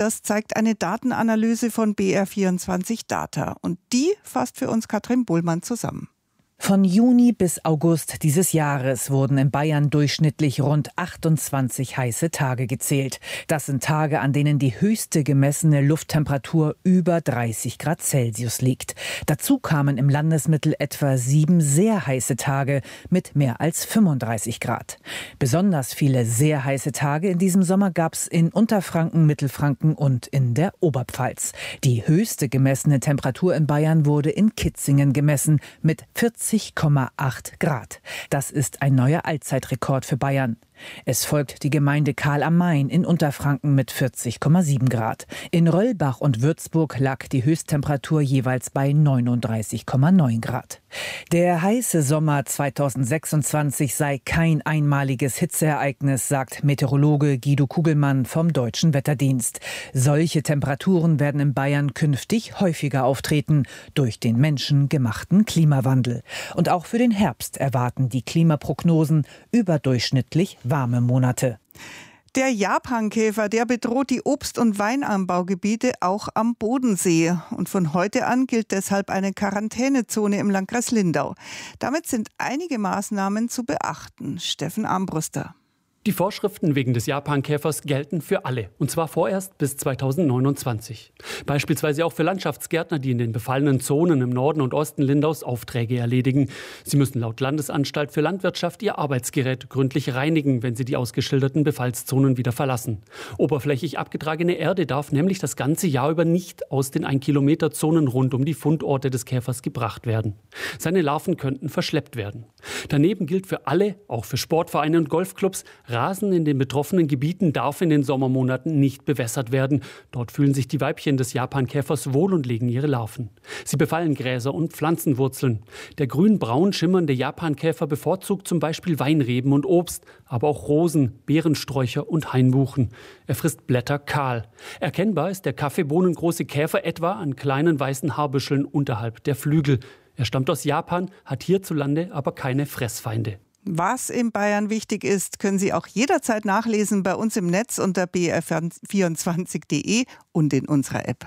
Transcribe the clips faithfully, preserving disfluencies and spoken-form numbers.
Das zeigt eine Datenanalyse von B R vierundzwanzig Data. Und die fasst für uns Katrin Bohlmann zusammen. Von Juni bis August dieses Jahres wurden in Bayern durchschnittlich rund achtundzwanzig heiße Tage gezählt. Das sind Tage, an denen die höchste gemessene Lufttemperatur über dreißig Grad Celsius liegt. Dazu kamen im Landesmittel etwa sieben sehr heiße Tage mit mehr als fünfunddreißig Grad. Besonders viele sehr heiße Tage in diesem Sommer gab es in Unterfranken, Mittelfranken und in der Oberpfalz. Die höchste gemessene Temperatur in Bayern wurde in Kitzingen gemessen mit vierzig Komma acht Grad. Das ist ein neuer Allzeitrekord für Bayern. Es folgt die Gemeinde Kahl am Main in Unterfranken mit vierzig Komma sieben Grad. In Röllbach und Würzburg lag die Höchsttemperatur jeweils bei neununddreißig Komma neun Grad. Der heiße Sommer zweitausendsechsundzwanzig sei kein einmaliges Hitzeereignis, sagt Meteorologe Guido Kugelmann vom Deutschen Wetterdienst. Solche Temperaturen werden in Bayern künftig häufiger auftreten durch den menschengemachten Klimawandel. Und auch für den Herbst erwarten die Klimaprognosen überdurchschnittlich warme Monate. Der Japankäfer, der bedroht die Obst- und Weinanbaugebiete auch am Bodensee. Und von heute an gilt deshalb eine Quarantänezone im Landkreis Lindau. Damit sind einige Maßnahmen zu beachten. Steffen Armbruster. Die Vorschriften wegen des Japankäfers gelten für alle, und zwar vorerst bis zweitausendneunundzwanzig. Beispielsweise auch für Landschaftsgärtner, die in den befallenen Zonen im Norden und Osten Lindaus Aufträge erledigen. Sie müssen laut Landesanstalt für Landwirtschaft ihr Arbeitsgerät gründlich reinigen, wenn sie die ausgeschilderten Befallszonen wieder verlassen. Oberflächig abgetragene Erde darf nämlich das ganze Jahr über nicht aus den ein-Kilometer-Zonen rund um die Fundorte des Käfers gebracht werden. Seine Larven könnten verschleppt werden. Daneben gilt für alle, auch für Sportvereine und Golfclubs, Rasen in den betroffenen Gebieten darf in den Sommermonaten nicht bewässert werden. Dort fühlen sich die Weibchen des Japankäfers wohl und legen ihre Larven. Sie befallen Gräser und Pflanzenwurzeln. Der grün-braun schimmernde Japankäfer bevorzugt zum Beispiel Weinreben und Obst, aber auch Rosen, Beerensträucher und Hainbuchen. Er frisst Blätter kahl. Erkennbar ist der kaffeebohnengroße Käfer etwa an kleinen weißen Haarbüscheln unterhalb der Flügel. Er stammt aus Japan, hat hierzulande aber keine Fressfeinde. Was in Bayern wichtig ist, können Sie auch jederzeit nachlesen bei uns im Netz unter b r vierundzwanzig punkt d e und in unserer App.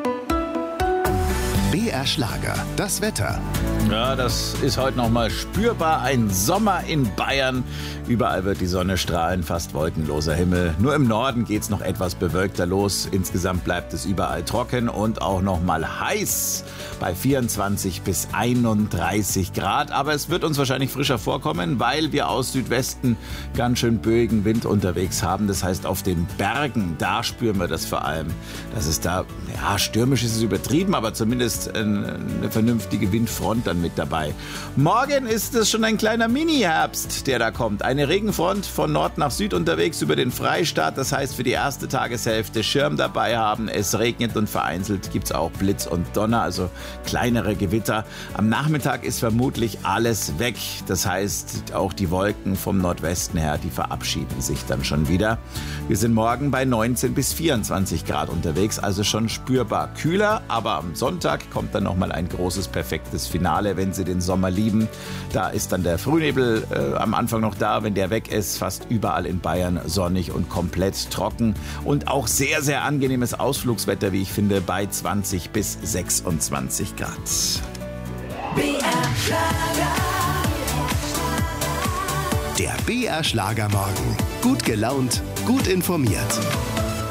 B R Schlager, das Wetter. Ja, das ist heute noch mal spürbar. Ein Sommer in Bayern. Überall wird die Sonne strahlen, fast wolkenloser Himmel. Nur im Norden geht's noch etwas bewölkter los. Insgesamt bleibt es überall trocken und auch noch mal heiß bei vierundzwanzig bis einunddreißig Grad. Aber es wird uns wahrscheinlich frischer vorkommen, weil wir aus Südwesten ganz schön böigen Wind unterwegs haben. Das heißt, auf den Bergen, da spüren wir das vor allem. Das ist da, ja, stürmisch ist es übertrieben, aber zumindest eine vernünftige Windfront dann mit dabei. Morgen ist es schon ein kleiner Mini-Herbst, der da kommt. Eine Regenfront von Nord nach Süd unterwegs über den Freistaat. Das heißt, für die erste Tageshälfte Schirm dabei haben. Es regnet und vereinzelt gibt es auch Blitz und Donner, also kleinere Gewitter. Am Nachmittag ist vermutlich alles weg. Das heißt, auch die Wolken vom Nordwesten her, die verabschieden sich dann schon wieder. Wir sind morgen bei neunzehn bis vierundzwanzig Grad unterwegs, also schon spürbar kühler. Aber am Sonntag kommt dann nochmal ein großes, perfektes Finale, wenn Sie den Sommer lieben. Da ist dann der Frühnebel äh, am Anfang noch da. Wenn der weg ist, fast überall in Bayern sonnig und komplett trocken. Und auch sehr, sehr angenehmes Ausflugswetter, wie ich finde, bei zwanzig bis sechsundzwanzig Grad. B R Schlager. Der B R Schlagermorgen. Gut gelaunt, gut informiert.